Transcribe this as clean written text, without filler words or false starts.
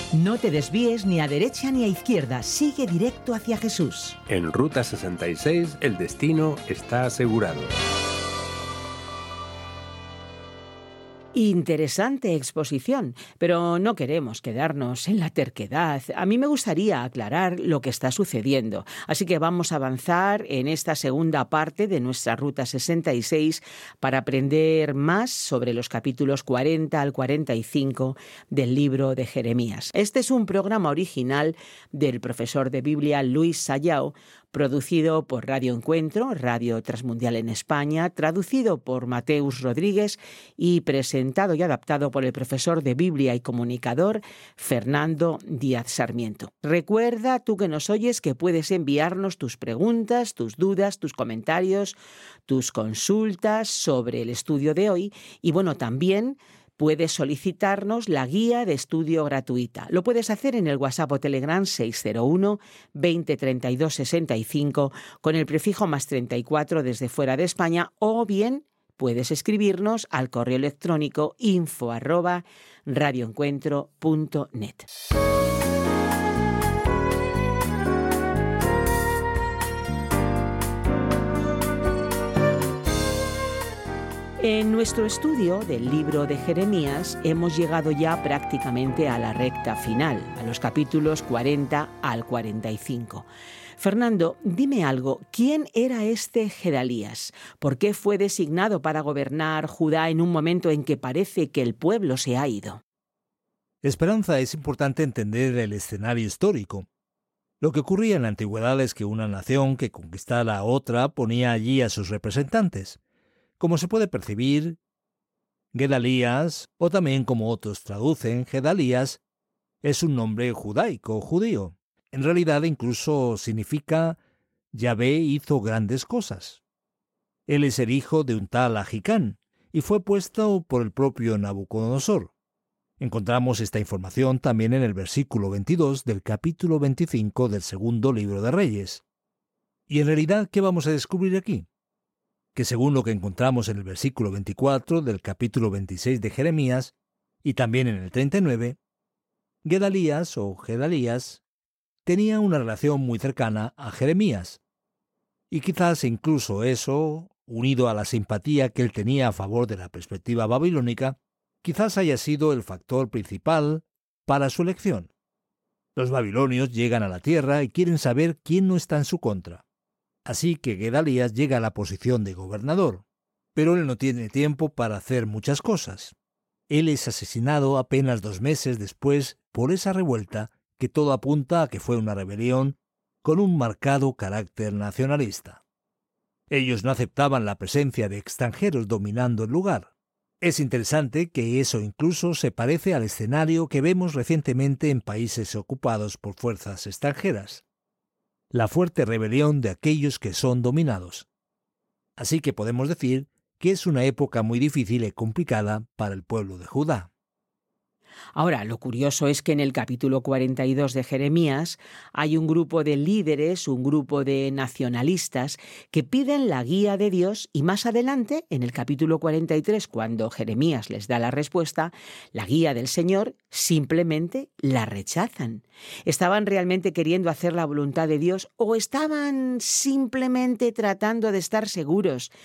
No te desvíes ni a derecha ni a izquierda, sigue directo hacia Jesús. En Ruta 66 el destino está asegurado. Interesante exposición, pero no queremos quedarnos en la terquedad. A mí me gustaría aclarar lo que está sucediendo, así que vamos a avanzar en esta segunda parte de nuestra Ruta 66 para aprender más sobre los capítulos 40 al 45 del libro de Jeremías. Este es un programa original del profesor de Biblia Luis Sayao, producido por Radio Encuentro, Radio Transmundial en España, traducido por Mateus Rodríguez y presentado y adaptado por el profesor de Biblia y comunicador Fernando Díaz Sarmiento. Recuerda, tú que nos oyes, que puedes enviarnos tus preguntas, tus dudas, tus comentarios, tus consultas sobre el estudio de hoy y también puedes solicitarnos la guía de estudio gratuita. Lo puedes hacer en el WhatsApp o Telegram 601 20 32 65 con el prefijo +34 desde fuera de España, o bien puedes escribirnos al correo electrónico info@radioencuentro.net. En nuestro estudio del libro de Jeremías hemos llegado ya prácticamente a la recta final, a los capítulos 40 al 45. Fernando, dime algo, ¿quién era este Gedalías? ¿Por qué fue designado para gobernar Judá en un momento en que parece que el pueblo se ha ido? Esperanza, es importante entender el escenario histórico. Lo que ocurría en la antigüedad es que una nación que conquistara a otra ponía allí a sus representantes. Como se puede percibir, Gedalías, o también como otros traducen, Gedalías, es un nombre judaico, judío. En realidad incluso significa Yahvé hizo grandes cosas. Él es el hijo de un tal Agicán y fue puesto por el propio Nabucodonosor. Encontramos esta información también en el versículo 22 del capítulo 25 del segundo libro de Reyes. Y en realidad, ¿qué vamos a descubrir aquí? Que según lo que encontramos en el versículo 24 del capítulo 26 de Jeremías, y también en el 39, Gedalías o Gedalías tenía una relación muy cercana a Jeremías. Y quizás incluso eso, unido a la simpatía que él tenía a favor de la perspectiva babilónica, quizás haya sido el factor principal para su elección. Los babilonios llegan a la tierra y quieren saber quién no está en su contra. Así que Gedalías llega a la posición de gobernador, pero él no tiene tiempo para hacer muchas cosas. Él es asesinado apenas 2 meses después por esa revuelta que todo apunta a que fue una rebelión con un marcado carácter nacionalista. Ellos no aceptaban la presencia de extranjeros dominando el lugar. Es interesante que eso incluso se parece al escenario que vemos recientemente en países ocupados por fuerzas extranjeras. La fuerte rebelión de aquellos que son dominados. Así que podemos decir que es una época muy difícil y complicada para el pueblo de Judá. Ahora, lo curioso es que en el capítulo 42 de Jeremías hay un grupo de líderes, un grupo de nacionalistas que piden la guía de Dios y más adelante, en el capítulo 43, cuando Jeremías les da la respuesta, la guía del Señor, simplemente la rechazan. ¿Estaban realmente queriendo hacer la voluntad de Dios o estaban simplemente tratando de estar seguros